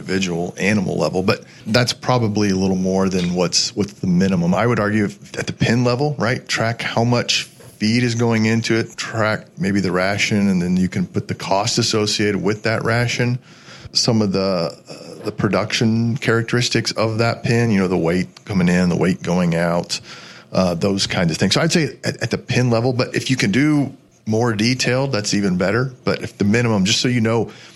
individual animal level, but that's probably a little more than what's the minimum. I would argue at the pen level, right? Track how much feed is going into it, track maybe the ration, and then you can put the cost associated with that ration. Some of the production characteristics of that pen, the weight coming in, the weight going out, those kinds of things. So I'd say at the pen level, but if you can do more detailed, that's even better. But if the minimum, just so is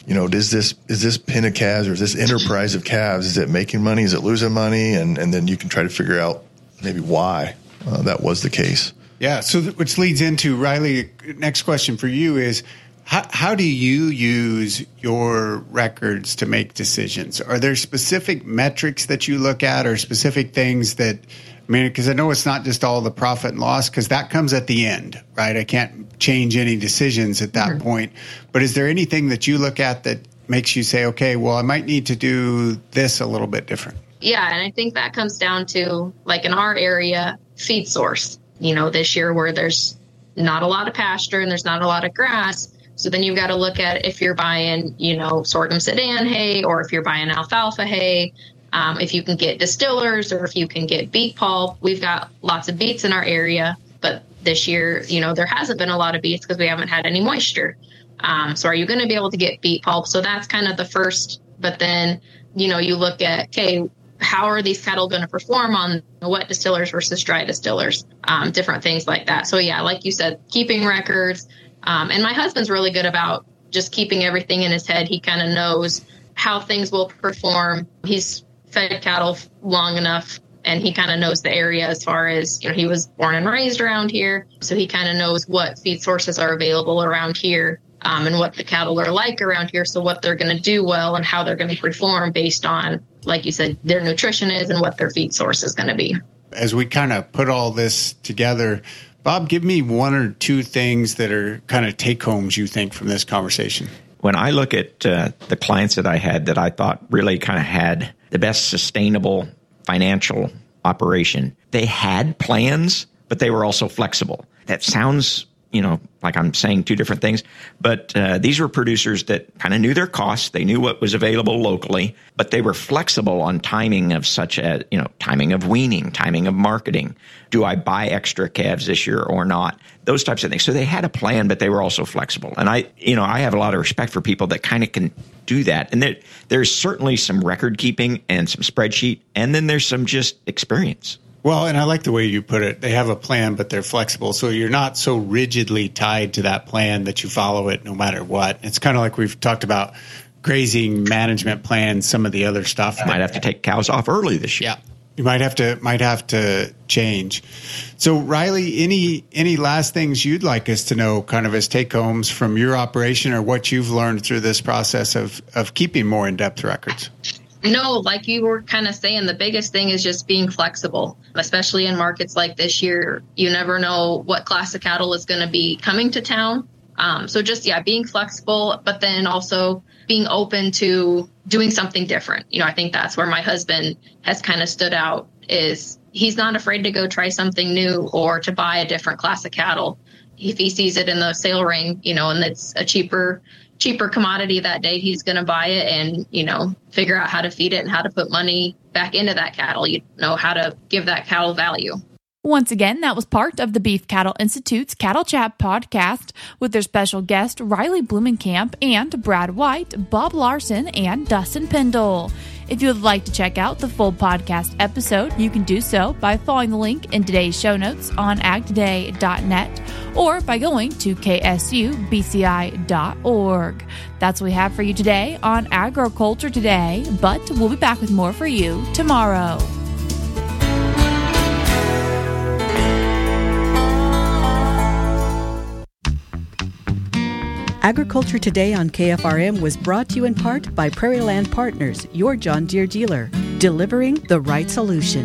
this pen of calves or is this enterprise of calves, is it making money? Is it losing money? And then you can try to figure out maybe why that was the case. Yeah. So which leads into, Riley, next question for you is, how do you use your records to make decisions? Are there specific metrics that you look at or specific things that, because I know it's not just all the profit and loss, because that comes at the end, right? I can't change any decisions at that point. But is there anything that you look at that makes you say, okay, well, I might need to do this a little bit different? Yeah, and I think that comes down to, like in our area, feed source. This year where there's not a lot of pasture and there's not a lot of grass. So then you've got to look at if you're buying, sorghum sedan hay, or if you're buying alfalfa hay, if you can get distillers or if you can get beet pulp. We've got lots of beets in our area, but this year, there hasn't been a lot of beets because we haven't had any moisture. So are you going to be able to get beet pulp? So that's kind of the first, but then, you look at, okay, how are these cattle going to perform on wet distillers versus dry distillers, different things like that. So yeah, like you said, keeping records. And my husband's really good about just keeping everything in his head. He kind of knows how things will perform. He's fed cattle long enough, and he kind of knows the area as far as, he was born and raised around here. So he kind of knows what feed sources are available around here, and what the cattle are like around here. So what they're going to do well and how they're going to perform based on, like you said, their nutrition is and what their feed source is going to be. As we kind of put all this together, Bob, give me one or two things that are kind of take-homes you think from this conversation. When I look at the clients that I had that I thought really kind of had the best sustainable financial operation, they had plans, but they were also flexible. That sounds, like I'm saying two different things, but these were producers that kind of knew their costs. They knew what was available locally, but they were flexible on timing of such as, timing of weaning, timing of marketing. Do I buy extra calves this year or not? Those types of things. So they had a plan, but they were also flexible. And I have a lot of respect for people that kind of can do that. And there's certainly some record keeping and some spreadsheet, and then there's some just experience. Well, and I like the way you put it. They have a plan, but they're flexible. So you're not so rigidly tied to that plan that you follow it no matter what. It's kind of like we've talked about grazing management plans, some of the other stuff. Might have to take cows off early this year. Yeah. You might have to change. So Riley, any last things you'd like us to know kind of as take homes from your operation or what you've learned through this process of keeping more in-depth records? No, like you were kind of saying, the biggest thing is just being flexible, especially in markets like this year. You never know what class of cattle is going to be coming to town. So just, being flexible, but then also being open to doing something different. I think that's where my husband has kind of stood out, is he's not afraid to go try something new or to buy a different class of cattle. If he sees it in the sale ring, and it's a cheaper commodity that day, he's going to buy it and, figure out how to feed it and how to put money back into that cattle, how to give that cattle value. Once again, that was part of the Beef Cattle Institute's Cattle Chat podcast with their special guest Riley Blumenkamp and Brad White, Bob Larson, and Dustin Pendle. If you would like to check out the full podcast episode, you can do so by following the link in today's show notes on agtoday.net or by going to ksubci.org. That's what we have for you today on Agriculture Today, but we'll be back with more for you tomorrow. Agriculture Today on KFRM was brought to you in part by Prairie Land Partners, your John Deere dealer, delivering the right solution.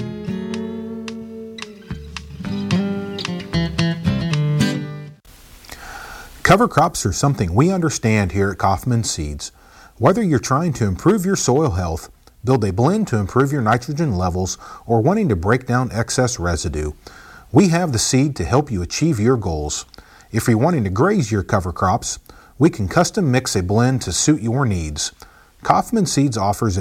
Cover crops are something we understand here at Kaufman Seeds. Whether you're trying to improve your soil health, build a blend to improve your nitrogen levels, or wanting to break down excess residue, we have the seed to help you achieve your goals. If you're wanting to graze your cover crops, we can custom mix a blend to suit your needs. Kaufman Seeds offers a